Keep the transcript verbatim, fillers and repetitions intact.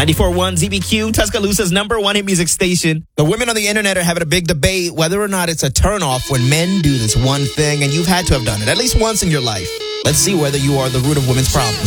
ninety-four point one Z B Q, Tuscaloosa's number one hit music station. The women on the internet are having a big debate whether or not it's a turnoff when men do this one thing, and you've had to have done it at least once in your life. Let's see whether you are the root of women's problems.